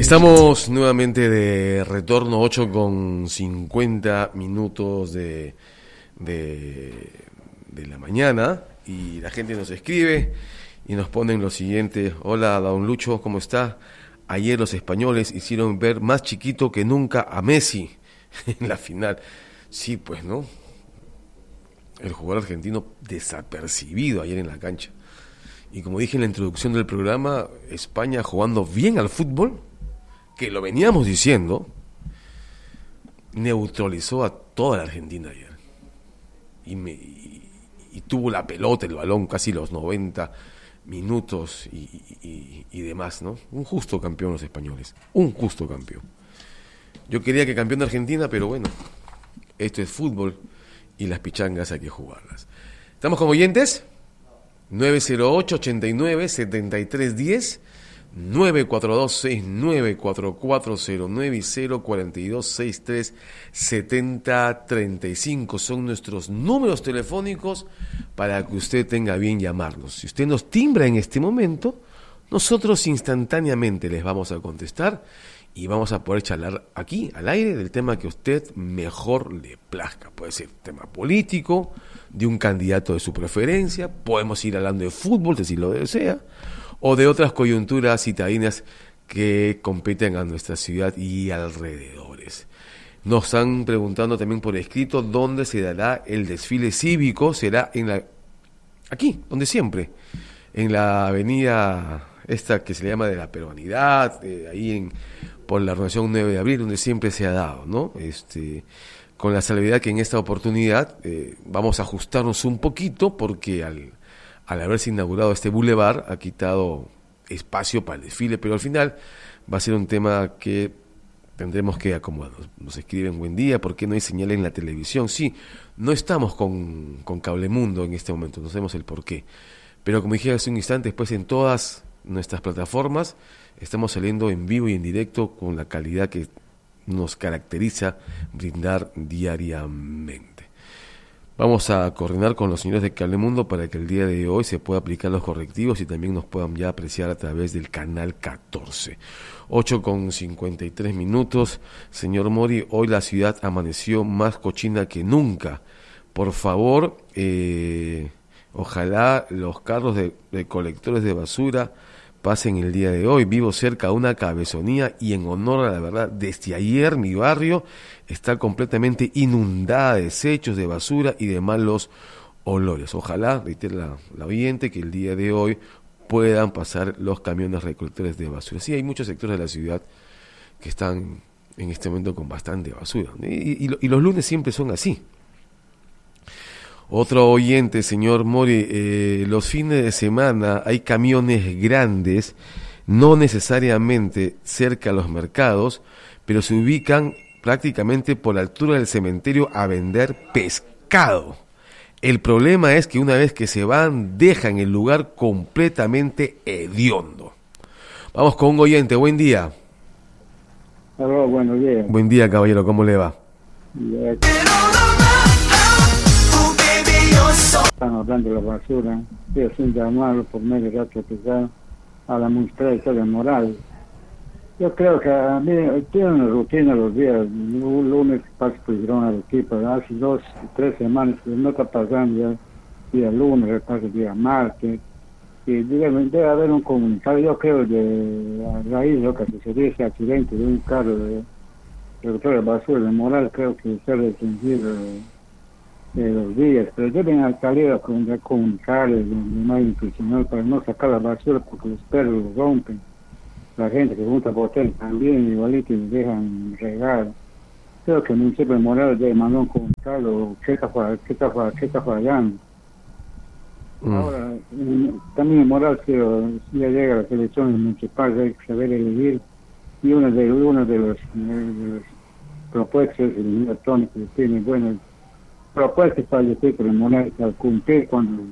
Estamos nuevamente de retorno, 8:50 de la mañana, y la gente nos escribe y nos ponen lo siguiente: hola, don Lucho, ¿cómo está? Ayer los españoles hicieron ver más chiquito que nunca a Messi en la final. Sí, pues, ¿no? El jugador argentino desapercibido ayer en la cancha. Y como dije en la introducción del programa, España jugando bien al fútbol, que lo veníamos diciendo, neutralizó a toda la Argentina ayer. Y tuvo la pelota, el balón, casi los 90 minutos y demás, ¿no? Un justo campeón los españoles, un justo campeón. Yo quería que campeón de Argentina, pero bueno, esto es fútbol y las pichangas hay que jugarlas. ¿Estamos con oyentes? 908-89-7310, 942-694409 y 042-63-7035 son nuestros números telefónicos para que usted tenga bien llamarnos. Si usted nos timbra en este momento, nosotros instantáneamente les vamos a contestar y vamos a poder charlar aquí, al aire, del tema que a usted mejor le plazca. Puede ser tema político, de un candidato de su preferencia, podemos ir hablando de fútbol, si lo desea, o de otras coyunturas citadinas que competen a nuestra ciudad y alrededores. Nos están preguntando también por escrito dónde se dará el desfile cívico. Será aquí, donde siempre, en la avenida esta que se le llama de la Peruanidad, ahí por la Organización 9 de abril, donde siempre se ha dado, ¿no? Con la salvedad que en esta oportunidad vamos a ajustarnos un poquito, porque al haberse inaugurado este bulevar ha quitado espacio para el desfile, pero al final va a ser un tema que tendremos que acomodarnos. Nos escriben: buen día, ¿por qué no hay señal en la televisión? Sí, no estamos con Cablemundo en este momento, no sabemos el por qué, pero como dije hace un instante, después en todas nuestras plataformas estamos saliendo en vivo y en directo con la calidad que nos caracteriza brindar diariamente. Vamos a coordinar con los señores de Cablemundo para que el día de hoy se pueda aplicar los correctivos y también nos puedan ya apreciar a través del canal 14. 8:53. Señor Mori, hoy la ciudad amaneció más cochina que nunca. Por favor, ojalá los carros de colectores de basura pasen el día de hoy. Vivo cerca de una cabezonía y, en honor a la verdad, desde ayer mi barrio está completamente inundada de desechos, de basura y de malos olores. Ojalá, reitera la oyente, que el día de hoy puedan pasar los camiones recolectores de basura. Sí, hay muchos sectores de la ciudad que están en este momento con bastante basura, y los lunes siempre son así. Otro oyente, señor Mori, los fines de semana hay camiones grandes, no necesariamente cerca a los mercados, pero se ubican prácticamente por la altura del cementerio a vender pescado. El problema es que una vez que se van, dejan el lugar completamente hediondo. Vamos con un oyente. Buen día. Hola, buenos días. Buen día, caballero, ¿cómo le va? Están hablando de la basura. Quiero hacer un llamado por medio de Radio Pesada a la municipalidad de Morales. Yo creo que a mí tiene una rutina los días. Lunes paso por Girón al equipo. Hace 2 o 3 semanas que no está pasando ya. Día lunes, paso día martes. Y debe haber un comunicado. Yo creo de a raíz de lo que sucedió ese accidente de un carro de recolector de basura de Morales, creo que se ha restringido de los días, pero deben salir a comunicarles de manera institucional para no sacar la basura, porque los perros lo rompen. La gente que junta botellas también igualito y dejan regar. Creo que el municipio de Morales debe mandar un comunicado. ¿Qué está fallando? Ahora, también en Morales ya llega las elecciones municipales, hay que saber elegir, y una de las propuestas es el ingeniero Tony, que tiene buenas propuestas para el distrito de Morales, al cumplir cuando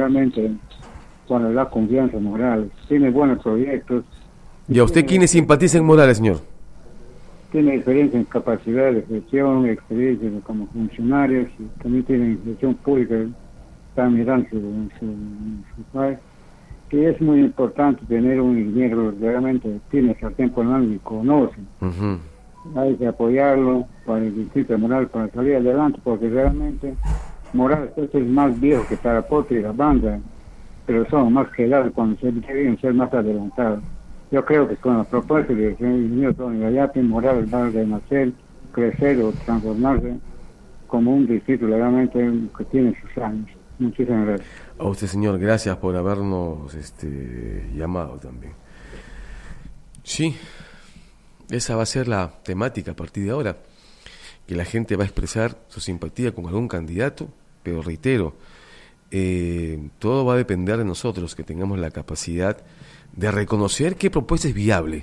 da confianza a Morales. Tiene buenos proyectos. ¿Y a usted quiénes simpatiza en Morales, señor? Tiene experiencia en capacidad de gestión, experiencia como funcionarios, y también tiene gestión pública, está mirando su país. que es muy importante tener un ingeniero que realmente tiene sartén por el mango y conoce. Hay que apoyarlo para el distrito de Morales para salir adelante, porque realmente Morales es más viejo que Tarapoto y la banda, pero son más quedados cuando se deben ser más adelantados. Yo creo que con la propuesta del señor ingeniero Tony Gallate, Morales va a renacer, crecer o transformarse como un distrito realmente que tiene sus años. Muchísimas gracias. A usted, señor, gracias por habernos llamado también. Sí, esa va a ser la temática a partir de ahora, que la gente va a expresar su simpatía con algún candidato, pero reitero, todo va a depender de nosotros, que tengamos la capacidad de reconocer qué propuesta es viable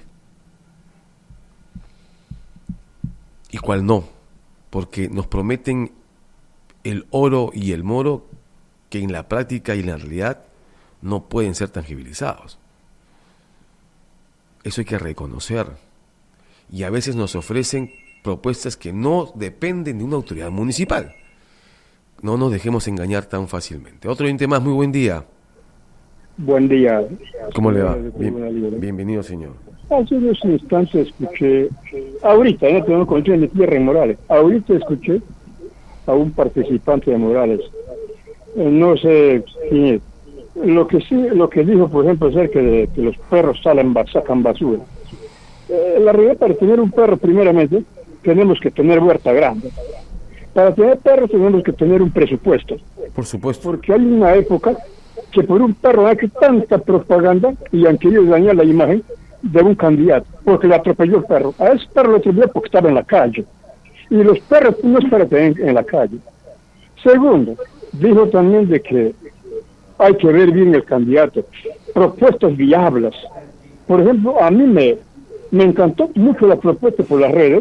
y cuál no, porque nos prometen el oro y el moro que en la práctica y en la realidad no pueden ser tangibilizados. Eso hay que reconocer. Y a veces nos ofrecen propuestas que no dependen de una autoridad municipal. No nos dejemos engañar tan fácilmente. Otro oyente más, muy buen día. Buen día. ¿Cómo le va? Bienvenido, señor. Hace unos instantes escuché, ahorita, no tengo control de tierra en Morales, ahorita escuché a un participante de Morales, no sé quién es, lo que dijo, por ejemplo, acerca de que los perros sacan basura. La realidad, para tener un perro, primeramente, tenemos que tener huerta grande. Para tener perros tenemos que tener un presupuesto. Por supuesto. Porque hay una época que por un perro hay que tanta propaganda y han querido dañar la imagen de un candidato, porque le atropelló el perro. A ese perro lo atropelló porque estaba en la calle. Y los perros no esperan en la calle. Segundo, dijo también de que hay que ver bien el candidato. Propuestas viables. Por ejemplo, a mí me encantó mucho la propuesta por las redes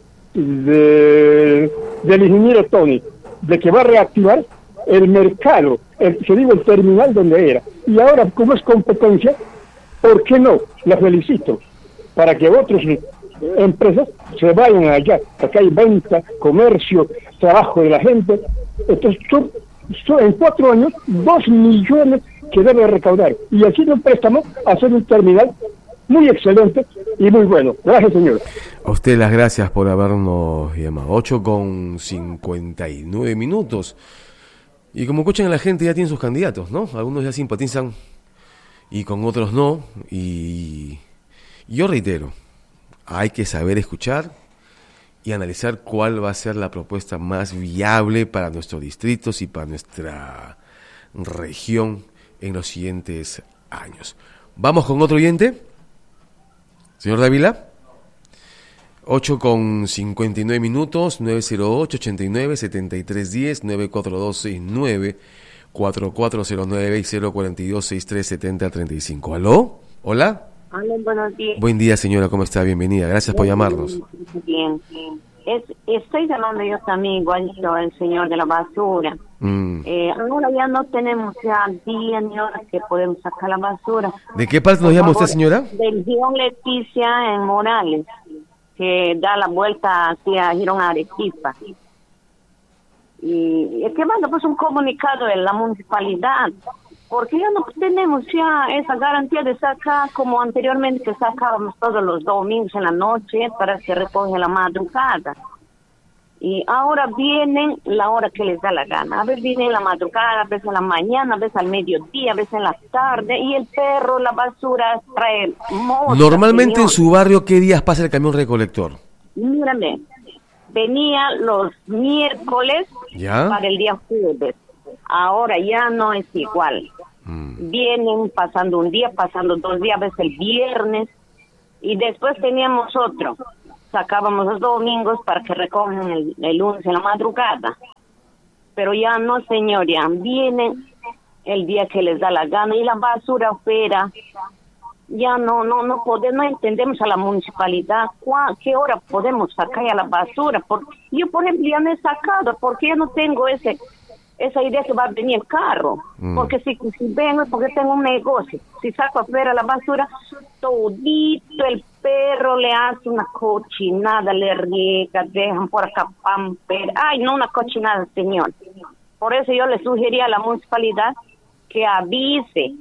del ingeniero Tony, de que va a reactivar el mercado, el terminal donde era. Y ahora, como es competencia, ¿por qué no? La felicito, para que otras empresas se vayan allá, porque hay venta, comercio, trabajo de la gente. Entonces, son en 4 años, 2 millones que debe recaudar. Y así un préstamo a hacer un terminal muy excelente y muy bueno. Gracias, señor. A usted las gracias por habernos llamado. 8:59. Y como escuchan, la gente ya tiene sus candidatos, ¿no? Algunos ya simpatizan y con otros no. Y yo reitero, hay que saber escuchar y analizar cuál va a ser la propuesta más viable para nuestros distritos y para nuestra región en los siguientes años. Vamos con otro oyente. Señor Dávila, 8:59, 908-89-7310, 94269-4409 y 042-6370-35. ¿Aló? ¿Hola? Hola, buenos días. Buen día, señora, ¿cómo está? Bienvenida, gracias por llamarnos. Bien. Estoy llamando yo también igualito al señor de la basura. Ahora ya no tenemos ya día ni horas que podemos sacar la basura. ¿De qué parte nos llama usted, señora? Del Girón Leticia en Morales, que da la vuelta hacia Girón Arequipa. Y es que manda pues un comunicado de la municipalidad, porque ya no tenemos ya esa garantía de sacar como anteriormente, que sacábamos todos los domingos en la noche para que recoge la madrugada. Y ahora vienen la hora que les da la gana. A veces vienen en la madrugada, a veces en la mañana, a veces al mediodía, a veces en la tarde. Y el perro, la basura, trae motos. Normalmente, señor, en su barrio, ¿qué días pasa el camión recolector? Mírame, venía los miércoles para el día jueves. Ahora ya no es igual. Vienen pasando un día, pasando 2 días, a veces el viernes. Y después teníamos otro. Sacábamos los domingos para que recojan el lunes en la madrugada. Pero ya no, señor, ya vienen el día que les da la gana. Y la basura afuera, ya no podemos, no entendemos a la municipalidad qué hora podemos sacar ya la basura. Yo, por ejemplo, ya no he sacado, porque ya no tengo esa idea que va a venir el carro. Porque si vengo es porque tengo un negocio. Si saco afuera la basura, todito el perro le hace una cochinada, le riega, dejan por acá pamper. Ay, no, una cochinada, señor. Por eso yo le sugería a la municipalidad que avise.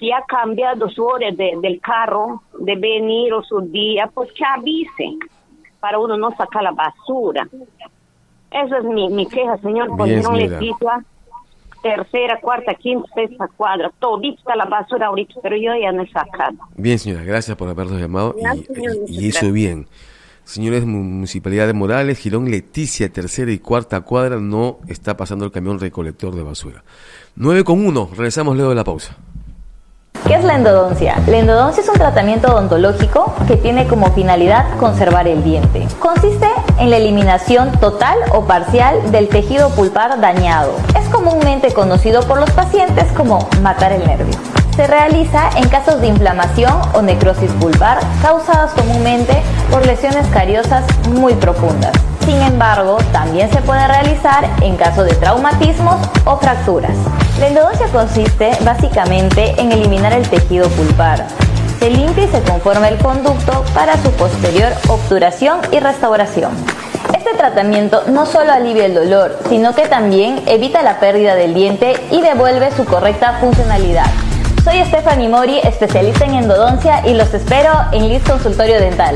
si ha cambiado su hora del carro, de venir o su día, pues que avise para uno no sacar la basura. Esa es mi queja, señor, porque no le quita tercera, cuarta, quinta, sexta cuadra, todita está la basura ahorita, pero yo ya no he sacado. Bien, señora, gracias por habernos llamado y hizo bien. Señores, Municipalidad de Morales, Girón Leticia, tercera y cuarta cuadra, no está pasando el camión recolector de basura. 9:01, regresamos luego de la pausa. ¿Qué es la endodoncia? La endodoncia es un tratamiento odontológico que tiene como finalidad conservar el diente. Consiste en la eliminación total o parcial del tejido pulpar dañado. Es comúnmente conocido por los pacientes como matar el nervio. Se realiza en casos de inflamación o necrosis pulpar causadas comúnmente por lesiones cariosas muy profundas. Sin embargo, también se puede realizar en caso de traumatismos o fracturas. La endodoncia consiste básicamente en eliminar el tejido pulpar. Se limpia y se conforma el conducto para su posterior obturación y restauración. Este tratamiento no solo alivia el dolor, sino que también evita la pérdida del diente y devuelve su correcta funcionalidad. Soy Stephanie Mori, especialista en endodoncia, y los espero en Liz Consultorio Dental.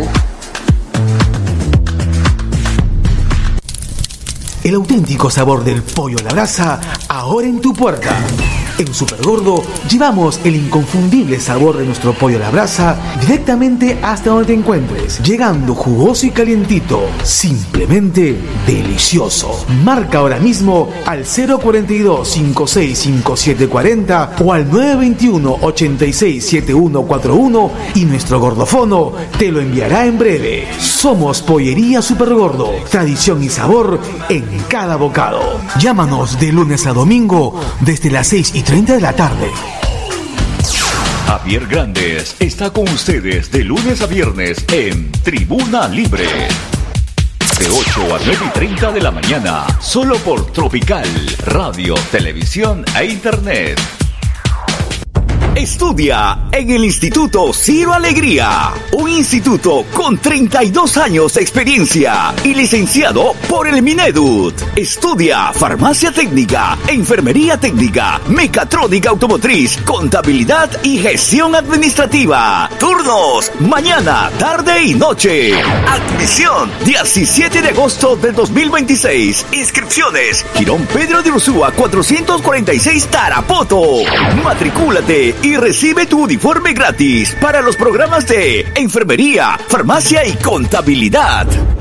El auténtico sabor del pollo a la brasa, ahora en tu puerta. En Supergordo llevamos el inconfundible sabor de nuestro pollo a la brasa directamente hasta donde te encuentres, llegando jugoso y calientito, simplemente delicioso. Marca ahora mismo al 042-565740 o al 921-867141 y nuestro gordofono te lo enviará en breve. Somos Pollería Supergordo, tradición y sabor en cada bocado. Llámanos de lunes a domingo desde las 6:30 de la tarde. Javier Grandes está con ustedes de lunes a viernes en Tribuna Libre. De 8 a 9:30 de la mañana, solo por Tropical, radio, televisión e internet. Estudia en el Instituto Ciro Alegría, un instituto con 32 años de experiencia y licenciado por el Minedut. Estudia farmacia técnica, enfermería técnica, mecatrónica automotriz, contabilidad y gestión administrativa. Turnos, mañana, tarde y noche. Admisión, 17 de agosto del 2026. Inscripciones, Girón Pedro de Ursúa 446 Tarapoto. Matricúlate y recibe tu uniforme gratis para los programas de enfermería, farmacia y contabilidad.